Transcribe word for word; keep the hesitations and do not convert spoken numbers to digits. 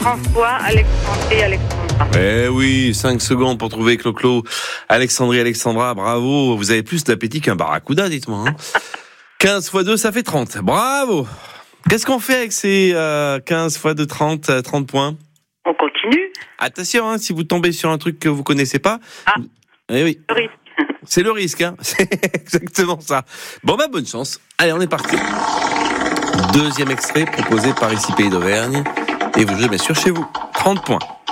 François, Alexandrie, Alexandra. Eh oui, cinq secondes pour trouver Clo-Clo. Alexandrie, Alexandra, bravo. Vous avez plus d'appétit qu'un barracuda, dites-moi. Hein. quinze fois deux, ça fait trente. Bravo. Qu'est-ce qu'on fait avec ces euh, quinze fois deux, trente, trente points? On continue. Attention, hein, si vous tombez sur un truc que vous connaissez pas. Ah, eh oui. le risque. C'est le risque, hein. C'est exactement ça. Bon, bah, bonne chance. Allez, on est parti. Deuxième extrait proposé par Ici Pays d'Auvergne. Et vous jouez bien sûr chez vous. trente points.